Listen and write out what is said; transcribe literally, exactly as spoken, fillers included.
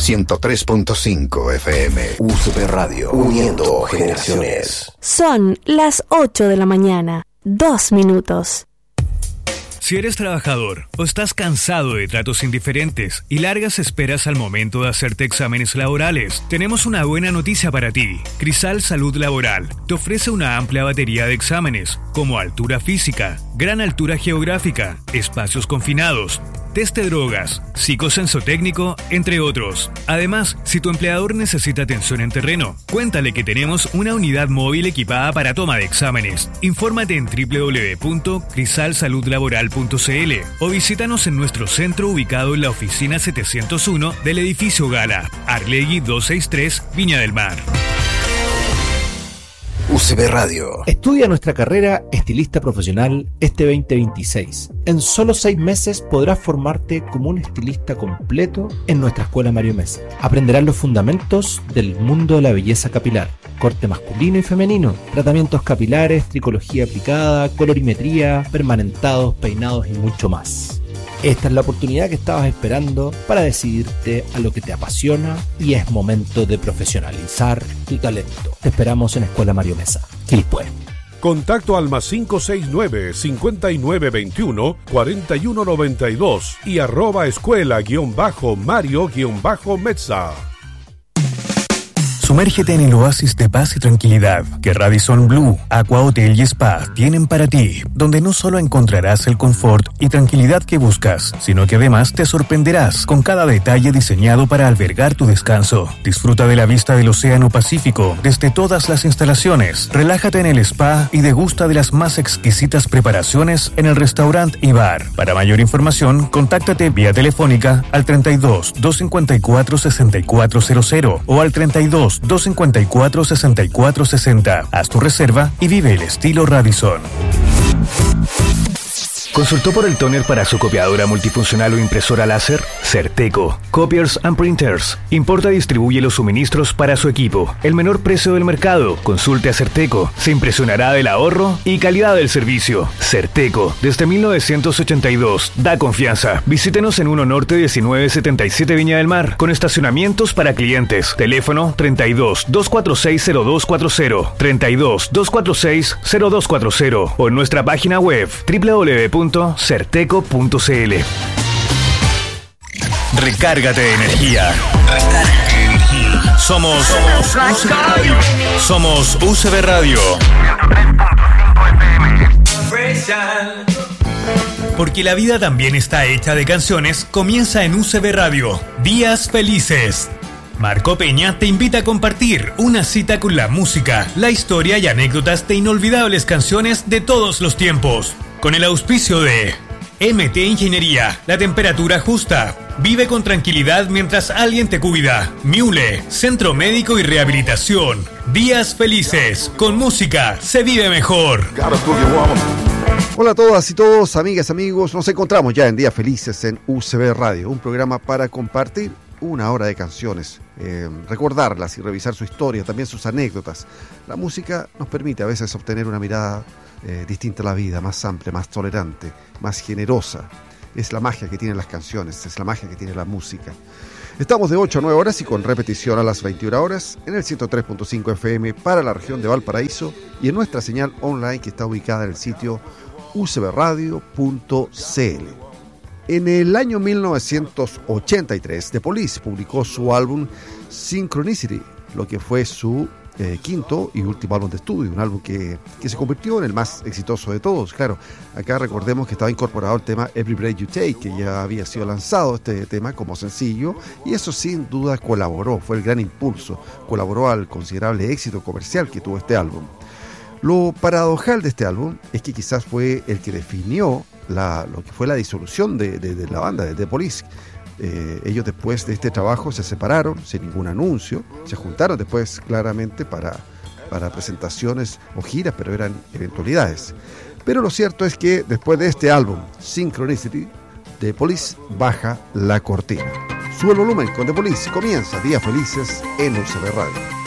ciento tres punto cinco F M. U C B Radio, uniendo generaciones. Son las ocho de la mañana, dos minutos. Si eres trabajador o estás cansado de tratos indiferentes y largas esperas al momento de hacerte exámenes laborales, tenemos una buena noticia para ti. Crisal Salud Laboral te ofrece una amplia batería de exámenes, como altura física, gran altura geográfica, espacios confinados, test de drogas, psicosensotécnico, entre otros. Además, si tu empleador necesita atención en terreno, cuéntale que tenemos una unidad móvil equipada para toma de exámenes. Infórmate en doble u doble u doble u punto crisal salud laboral punto c l o visítanos en nuestro centro ubicado en la oficina setecientos uno del edificio Gala, Arlegui doscientos sesenta y tres, Viña del Mar. U C B Radio. Estudia nuestra carrera estilista profesional este veinte veintiséis. En solo seis meses podrás formarte como un estilista completo en nuestra escuela Mario Mesa. Aprenderás los fundamentos del mundo de la belleza capilar, corte masculino y femenino, tratamientos capilares, tricología aplicada, colorimetría, permanentados, peinados y mucho más. Esta es la oportunidad que estabas esperando para decidirte a lo que te apasiona y es momento de profesionalizar tu talento. Te esperamos en Escuela Mario Mesa, Quilpué. Contacto al más cinco seis nueve, cincuenta y nueve veintiuno, cuarenta y uno noventa y dos y arroba escuela guión bajo Mario guión bajo Mesa. Sumérgete en el oasis de paz y tranquilidad que Radisson Blu, Aqua Hotel y Spa tienen para ti, donde no solo encontrarás el confort y tranquilidad que buscas, sino que además te sorprenderás con cada detalle diseñado para albergar tu descanso. Disfruta de la vista del Océano Pacífico desde todas las instalaciones, relájate en el spa y degusta de las más exquisitas preparaciones en el restaurante y bar. Para mayor información, contáctate vía telefónica al treinta y dos, doscientos cincuenta y cuatro, sesenta y cuatro cero cero o al treinta y dos, doscientos cincuenta y cuatro, sesenta y cuatro sesenta. Haz tu reserva y vive el estilo Radisson. ¿Consultó por el tóner para su copiadora multifuncional o impresora láser? Certeco. Copiers and Printers. Importa y distribuye los suministros para su equipo. El menor precio del mercado. Consulte a Certeco. Se impresionará del ahorro y calidad del servicio. Certeco. Desde mil novecientos ochenta y dos. Da confianza. Visítenos en uno Norte diecinueve setenta y siete Viña del Mar. Con estacionamientos para clientes. Teléfono treinta y dos, doscientos cuarenta y seis, cero dos cuarenta. treinta y dos, doscientos cuarenta y seis, cero dos cuarenta. O en nuestra página web doble u doble u doble u punto certeco punto c l. Recárgate de energía. Recarga energía. Somos U C B Radio. Somos U C B Radio. ciento tres punto cinco F M. Porque la vida también está hecha de canciones, comienza en U C B Radio. Días felices. Marco Peña te invita a compartir una cita con la música, la historia y anécdotas de inolvidables canciones de todos los tiempos. Con el auspicio de M T Ingeniería, la temperatura justa. Vive con tranquilidad mientras alguien te cuida. Miule, Centro Médico y Rehabilitación. Días felices. Con música se vive mejor. Hola a todas y todos, amigas, amigos. Nos encontramos ya en Días Felices en U C B Radio, un programa para compartir una hora de canciones, eh, recordarlas y revisar su historia, también sus anécdotas. La música nos permite a veces obtener una mirada eh, distinta a la vida, más amplia, más tolerante, más generosa. Es la magia que tienen las canciones, es la magia que tiene la música. Estamos de ocho a nueve horas y con repetición a las veintiuna horas en el ciento tres punto cinco F M para la región de Valparaíso y en nuestra señal online que está ubicada en el sitio u c b radio punto c l. En el año mil novecientos ochenta y tres, The Police publicó su álbum Synchronicity, lo que fue su eh, quinto y último álbum de estudio, un álbum que, que se convirtió en el más exitoso de todos. Claro, acá recordemos que estaba incorporado el tema Every Breath You Take, que ya había sido lanzado este tema como sencillo, y eso sin duda colaboró, fue el gran impulso, colaboró al considerable éxito comercial que tuvo este álbum. Lo paradojal de este álbum es que quizás fue el que definió la, lo que fue la disolución de, de, de la banda, de The Police. Eh, ellos después de este trabajo se separaron sin ningún anuncio, se juntaron después claramente para, para presentaciones o giras, pero eran eventualidades. Pero lo cierto es que después de este álbum, Synchronicity, The Police baja la cortina. Sube el volumen con The Police, comienza Días Felices en U C B Radio.